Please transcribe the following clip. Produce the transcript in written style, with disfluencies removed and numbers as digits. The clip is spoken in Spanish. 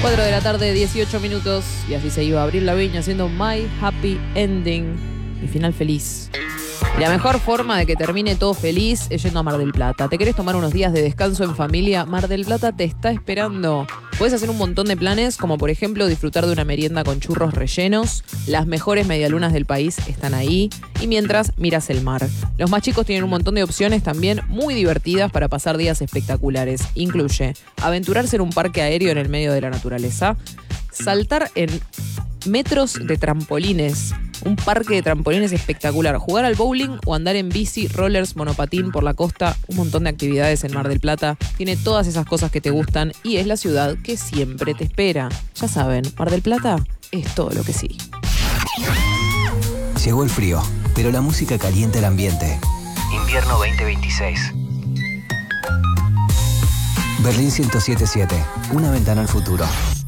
4 de la tarde, 18 minutos. Y así se iba a Avril Lavigne haciendo My Happy Ending. Mi final feliz. La mejor forma de que termine todo feliz es yendo a Mar del Plata. ¿Te querés tomar unos días de descanso en familia? Mar del Plata te está esperando. Puedes hacer un montón de planes, como por ejemplo disfrutar de una merienda con churros rellenos. Las mejores medialunas del país están ahí. Y mientras miras el mar. Los más chicos tienen un montón de opciones también muy divertidas para pasar días espectaculares. Incluye aventurarse en un parque aéreo en el medio de la naturaleza, saltar en metros de trampolines, un parque de trampolines espectacular, jugar al bowling o andar en bici, rollers, monopatín por la costa, un montón de actividades en Mar del Plata. Tiene todas esas cosas que te gustan y es la ciudad que siempre te espera. Ya saben, Mar del Plata es todo lo que sí. Llegó el frío, pero la música calienta el ambiente. Invierno 2026. Berlín 107.7, una ventana al futuro.